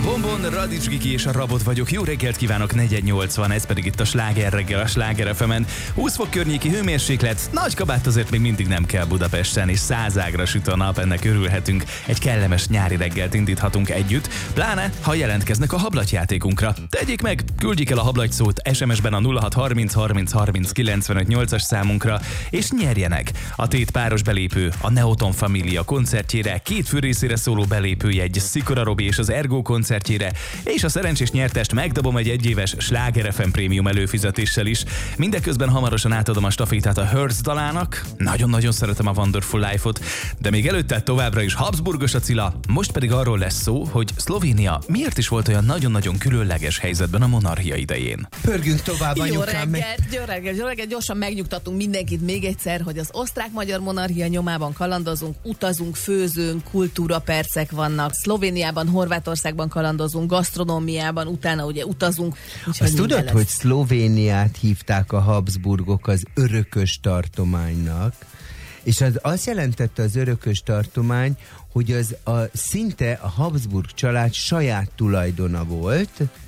Bombon, Radics Giki és a Rabot vagyok. Jó reggelt kívánok, 480, ez pedig itt a Sláger reggel, a Sláger FM-en. 20 fok környéki hőmérséklet, nagy kabát azért még mindig nem kell Budapesten, és 100 ágra süt a nap, ennek örülhetünk. Egy kellemes nyári reggelt indíthatunk együtt, pláne ha jelentkeznek a hablatyjátékunkra. Tegyék meg, küldjék el a hablatyszót SMS-ben a 0630 30 30 95 8-as számunkra, és nyerjenek. A tét páros belépő a Neoton Família koncertjére, 2 főrészére szóló belépőjegy Szikora Robi és az Ergo koncertjére, és a szerencsés nyertest megdobom egy egyéves Sláger FM prémium előfizetéssel is. Mindeközben hamarosan átadom a stafétát a Hertz dalának. Nagyon-nagyon szeretem a Wonderful Life-ot, de még előtte továbbra is Habsburgos Attila. Most pedig arról lesz szó, hogy Szlovénia miért is volt olyan nagyon-nagyon különleges helyzetben a monarchia idején. Pörgünk tovább, anyukám. Jó reggelt, gyorsan megnyugtatunk mindenkit még egyszer, hogy az osztrák-magyar monarchia nyomában kalandozunk, utazunk, főzünk, kultúrapercek vannak. Szlovéniában, Horvátországban kalandozunk, gasztronómiában, utána ugye utazunk. Azt tudod, hogy Szlovéniát hívták a Habsburgok az örökös tartománynak, és az azt jelentette az örökös tartomány, hogy az szinte a Habsburg család saját tulajdona volt,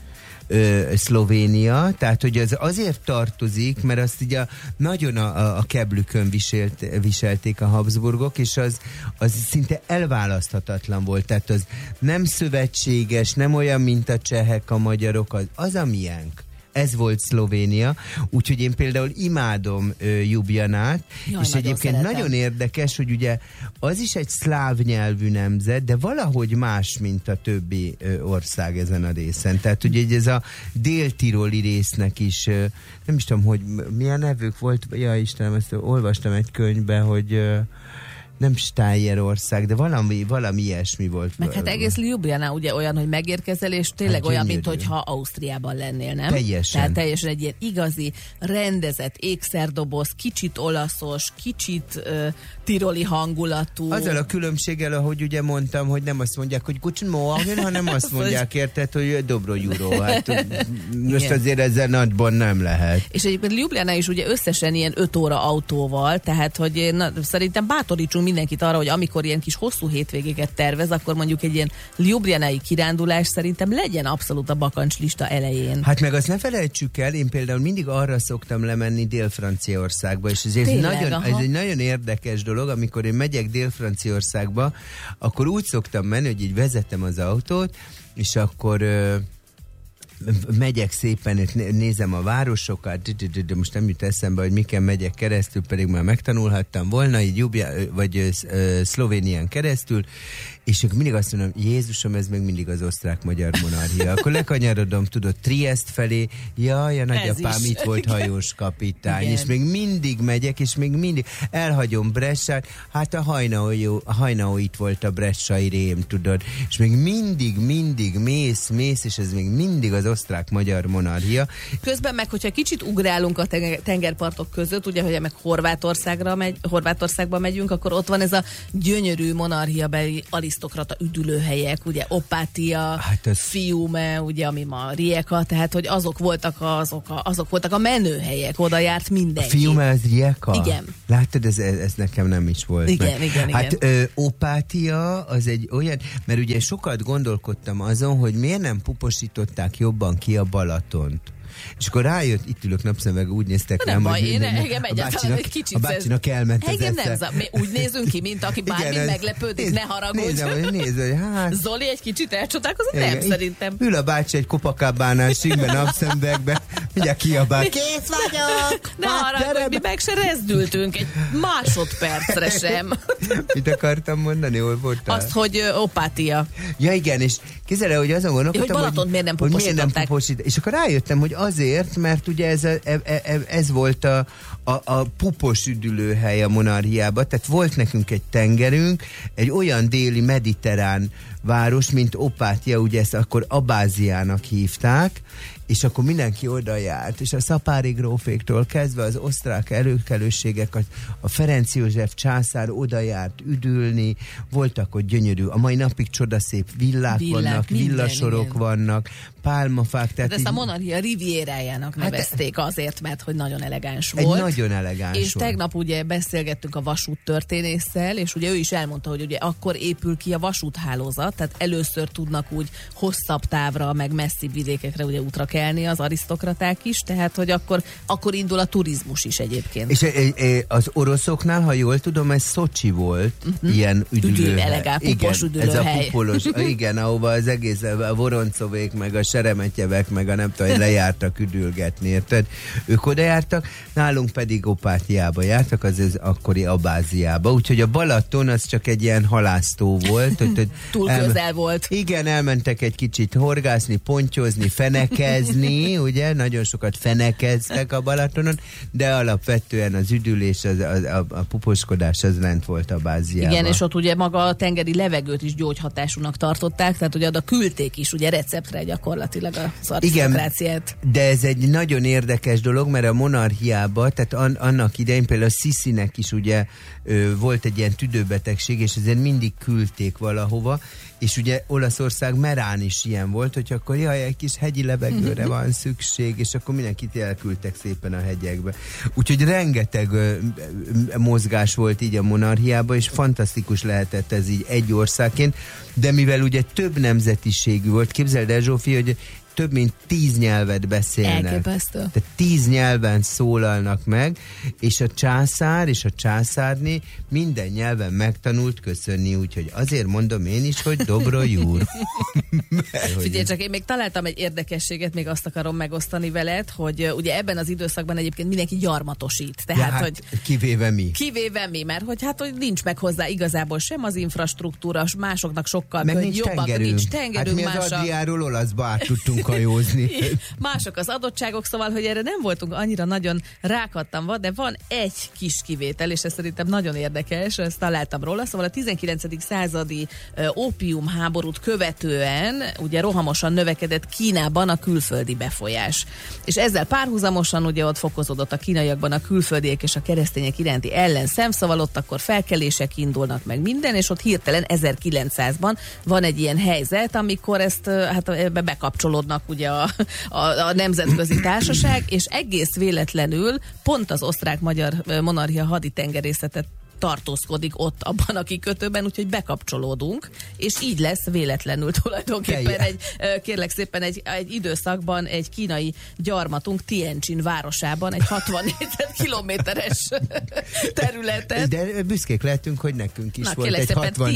Szlovénia, tehát hogy az azért tartozik, mert azt ugye nagyon a keblükön viselték a Habsburgok, és az szinte elválaszthatatlan volt, tehát az nem szövetséges, nem olyan, mint a csehek, a magyarok, az a miénk. Ez volt Szlovénia, úgyhogy én például imádom Ljubljanát, és egyébként szeretem. Nagyon érdekes, hogy ugye az is egy szláv nyelvű nemzet, de valahogy más, mint a többi ország ezen a részen. Tehát ugye ez a dél-tiroli résznek is, nem is tudom, hogy milyen nevük volt, ja Istenem, ezt olvastam egy könyvben, hogy nem Stájerország, de valami ilyesmi volt. Meg hát egész Ljubljana ugye olyan, hogy megérkezel, és tényleg hát olyan, mint hogyha Ausztriában lennél, nem? Teljesen. Tehát teljesen egy ilyen igazi, rendezett ékszerdoboz, kicsit olaszos, kicsit tiroli hangulatú. Azzal a különbséggel, ahogy ugye mondtam, hogy nem azt mondják, hogy Guten Morgen, hanem azt mondják, érted, hogy Dobro Juro. Hát most azért ezzel nagyban nem lehet. És egyébként Ljubljana is ugye összesen ilyen 5 óra autóval, tehát hogy szerintem bátorítsunk mindenkit arra, hogy amikor ilyen kis hosszú hétvégéket tervez, akkor mondjuk egy ilyen ljubljanai kirándulás szerintem legyen abszolút a bakancslista elején. Hát meg azt ne felejtsük el, én például mindig arra szoktam lemenni Dél-Franciaországba, és ez egy nagyon érdekes dolog, amikor én megyek Dél-Franciaországba, akkor úgy szoktam menni, hogy így vezetem az autót, és akkor megyek szépen, nézem a városokat, de most nem jut eszembe, hogy miken megyek keresztül, pedig már megtanulhattam volna, így Szlovénián keresztül, és akkor mindig azt mondom, Jézusom, ez meg mindig az osztrák-magyar monarchia. Akkor lekanyarodom, tudod, Triest felé, jaj, a nagyapám itt volt hajós kapitány, igen. És még mindig megyek, és még mindig elhagyom Bressát, hát a Hajnaó itt volt a bressai rém, tudod, és még mindig mész, és ez még mindig az osztrák-magyar monarchia. Közben meg, hogyha kicsit ugrálunk a tengerpartok között, ugye, hogy meg Horvátországba megyünk, akkor ott van ez a gyönyörű monarchiabeli arisztokrata üdülőhelyek, ugye Opátia, hát Fiume, ugye, ami ma Rijeka, tehát, hogy azok voltak a menőhelyek, oda járt mindenki. A Fiume az Rijeka? Igen. Láttad, ez nekem nem is volt. Igen. Hát Opátia az egy olyan, mert ugye sokat gondolkodtam azon, hogy miért nem puposították jobban ki a Balatont. És akkor rájött, itt ülök napszemüveg, úgy néztek rám, hogy a bácsinak elment az esze. Úgy nézünk ki, mint aki bármi meglepődik, ne haragudj. Nézd, hát... Zoli egy kicsit elcsodálkozott, nem szerintem. Ül a bácsi egy Copacabánál síkben, napszemüvegben, mindjárt kiabál. Kész vagyok! Ne haragudj, mi meg se rezdültünk egy másodpercre sem. Mit akartam mondani, hol voltál? Azt, hogy Opátia. Ja igen, és képzeld el, hogy azon gondolkodtam, hogy Balatont miért nem puposították. És akkor rájöttem, hogy azért, mert ugye ez volt a pupos üdülőhely a monarchiában, tehát volt nekünk egy tengerünk, egy olyan déli mediterrán város, mint Opátia, ugye ezt akkor Abáziának hívták, és akkor mindenki oda járt, és a szapári gróféktól kezdve az osztrák előkelőségek, a Ferenc József császár oda járt üdülni, voltak ott gyönyörű, a mai napig csodaszép villák vannak, villasorok vannak, pálmafák. Tehát ezt a monarchia Rivierájának nevezték azért, mert hogy nagyon elegáns volt. Egy nagyon elegáns és volt. Tegnap ugye beszélgettünk a vasúttörténésszel, és ugye ő is elmondta, hogy ugye akkor épül ki a vasúthálózat, alatt, tehát először tudnak úgy hosszabb távra, meg messzibb vidékekre ugye útra kelni az arisztokraták is, tehát hogy akkor indul a turizmus is egyébként. És az oroszoknál, ha jól tudom, ez Szocsi volt, ilyen üdülőhely. Pupos üdülőhely. Ez a pupolos, igen, ahova az egész a Voroncovék, meg a Seremetyevek, meg a nem tudom, lejártak üdülgetni, érted? Ők oda jártak, nálunk pedig Opátiába jártak, az akkori Abáziába, úgyhogy a Balaton az csak egy ilyen halásztó volt. Túl közel volt. Igen, elmentek egy kicsit horgászni, pontyozni, fenekezni, ugye? Nagyon sokat fenekeztek a Balatonon, de alapvetően az üdülés, a puposkodás az lent volt a Báziában. Igen, és ott ugye maga a tengeri levegőt is gyógyhatásúnak tartották, tehát ugye oda küldték is ugye receptre gyakorlatilag az arisztokráciát. Igen, de ez egy nagyon érdekes dolog, mert a monarchiában, tehát annak idején például a Sisinek is ugye volt egy ilyen tüdőbetegség, és ezért mindig küldték valahova, és ugye Olaszország Merán is ilyen volt, hogy akkor egy kis hegyi levegőre van szükség, és akkor mindenkit elküldtek szépen a hegyekbe. Úgyhogy rengeteg mozgás volt így a monarchiában, és fantasztikus lehetett ez így egy országként, de mivel ugye több nemzetiségű volt, képzeld el, Zsófi, hogy több mint 10 nyelvet beszélnek. Elképesztő. Tehát 10 nyelven szólalnak meg, és a császár és a császárné minden nyelven megtanult köszönni, úgyhogy azért mondom én is, hogy Dobroj úr. Figyelj csak, én még találtam egy érdekességet, még azt akarom megosztani veled, hogy ugye ebben az időszakban egyébként mindenki gyarmatosít. Tehát, ja, hogy kivéve mi? Kivéve mi, mert hogy nincs meg hozzá igazából sem az infrastruktúra, másoknak sokkal nincs jobbak, tengerünk. nincs tengerünk. Hát mi az Adriáról olaszba át tudtunk hajózni. Mások az adottságok, szóval, hogy erre nem voltunk annyira nagyon rákattanva, de van egy kis kivétel, és ez szerintem nagyon érdekes, ezt találtam róla, szóval a 19. századi ópiumháborút követően ugye rohamosan növekedett Kínában a külföldi befolyás. És ezzel párhuzamosan ugye ott fokozódott a kínaiakban a külföldiek és a keresztények iránti ellenszem, szóval ott akkor felkelések indulnak meg minden, és ott hirtelen 1900-ban van egy ilyen helyzet, amikor ezt hát ebbe bekapcsolódnak ugye a nemzetközi társaság, és egész véletlenül pont az osztrák-magyar monarchia haditengerészetet tartózkodik ott abban a kikötőben, úgyhogy bekapcsolódunk, és így lesz véletlenül tulajdonképpen kérlek szépen egy időszakban egy kínai gyarmatunk Tianjin városában, egy 60 kilométeres területet. De büszkék lehetünk, hogy nekünk is volt egy 60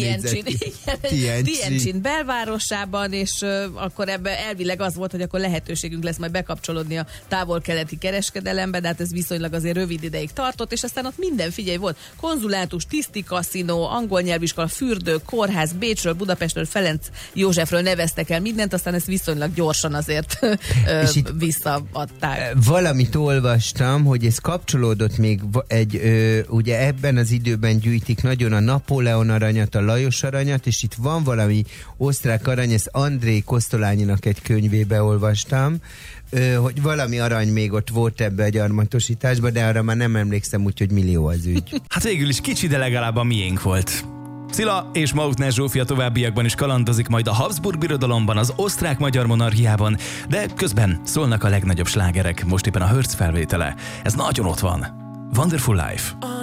Tianjin belvárosában, és akkor ebben elvileg az volt, hogy akkor lehetőségünk lesz majd bekapcsolódni a távol-keleti kereskedelembe, de hát ez viszonylag azért rövid ideig tartott, és aztán ott minden, figyelj, volt konzulátus, tiszti kaszinó, angol nyelviskola, fürdő, kórház, Bécsről, Budapestről, Ferenc Józsefről neveztek el mindent, aztán ezt viszonylag gyorsan azért visszaadták. Valamit olvastam, hogy ez kapcsolódott még ugye ebben az időben gyűjtik nagyon a Napóleon aranyat, a Lajos aranyat, és itt van valami osztrák arany, ezt Andrei Kosztolányinak egy könyvébe olvastam, hogy valami arany még ott volt ebbe a gyarmatosításba, de arra már nem emlékszem, úgyhogy millió az ügy. Hát végül is kicsi, de legalább a miénk volt. Szila és Mautner Zsófia továbbiakban is kalandozik majd a Habsburg Birodalomban, az osztrák-magyar monarchiában, de közben szólnak a legnagyobb slágerek, most éppen a Hertz felvétele. Ez nagyon ott van. Wonderful Life.